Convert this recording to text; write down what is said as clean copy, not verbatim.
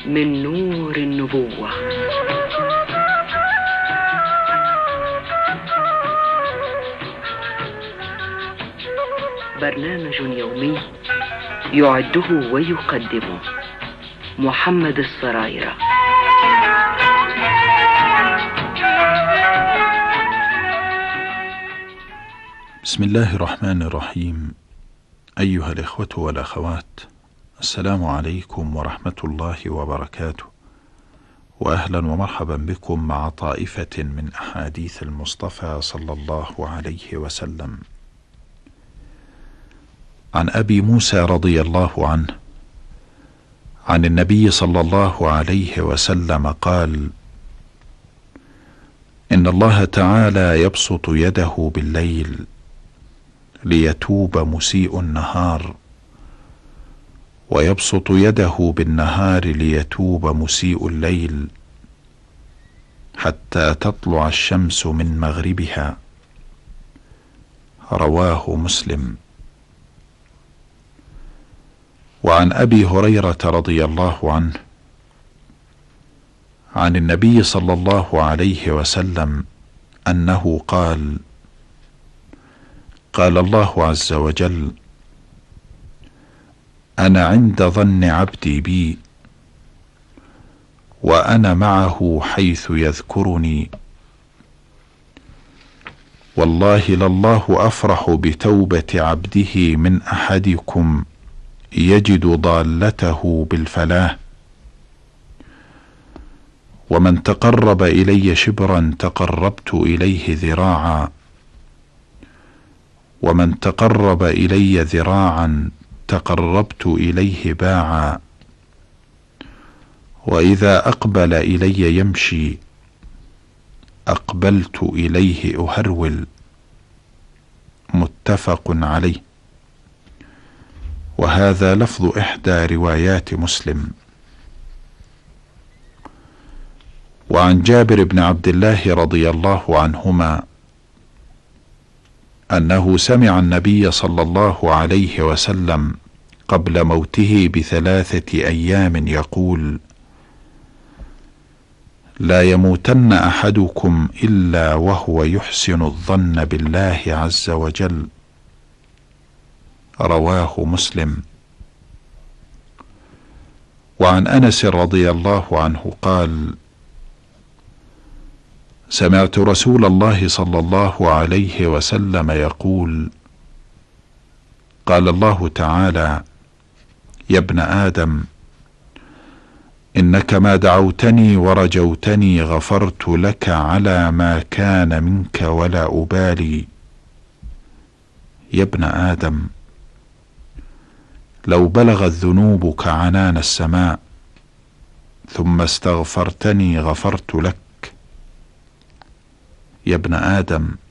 من نور النبوة. برنامج يومي يعده ويقدمه محمد السرايرة. بسم الله الرحمن الرحيم. أيها الإخوة والأخوات، السلام عليكم ورحمة الله وبركاته، وأهلا ومرحبا بكم مع طائفة من أحاديث المصطفى صلى الله عليه وسلم. عن أبي موسى رضي الله عنه عن النبي صلى الله عليه وسلم قال: إن الله تعالى يبسط يده بالليل ليتوب مسيء النهار، ويبسط يده بالنهار ليتوب مسيء الليل، حتى تطلع الشمس من مغربها. رواه مسلم. وعن أبي هريرة رضي الله عنه عن النبي صلى الله عليه وسلم أنه قال: قال الله عز وجل: أنا عند ظن عبدي بي، وأنا معه حيث يذكرني. والله لله أفرح بتوبة عبده من أحدكم يجد ضالته بالفلاح. ومن تقرب إلي شبرا تقربت إليه ذراعا، ومن تقرب إلي ذراعا تقربت إليه باعا. وإذا أقبل إلي يمشي أقبلت إليه أهرول. متفق عليه. وهذا لفظ إحدى روايات مسلم. وعن جابر بن عبد الله رضي الله عنهما أنه سمع النبي صلى الله عليه وسلم قبل موته ب3 أيام يقول: لا يموتن أحدكم إلا وهو يحسن الظن بالله عز وجل. رواه مسلم. وعن أنس رضي الله عنه قال: سمعت رسول الله صلى الله عليه وسلم يقول: قال الله تعالى: يا ابن آدم، إنك ما دعوتني ورجوتني غفرت لك على ما كان منك ولا أبالي. يا ابن آدم، لو بلغت ذنوبك عنان السماء ثم استغفرتني غفرت لك. يا ابن آدم،